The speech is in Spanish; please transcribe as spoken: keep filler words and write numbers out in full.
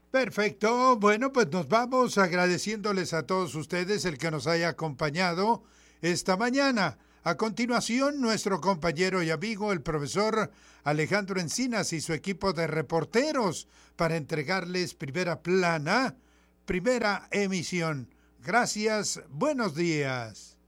Perfecto, bueno, pues nos vamos agradeciéndoles a todos ustedes el que nos haya acompañado esta mañana. A continuación, nuestro compañero y amigo, el profesor Alejandro Encinas y su equipo de reporteros para entregarles primera plana, primera emisión. Gracias, buenos días.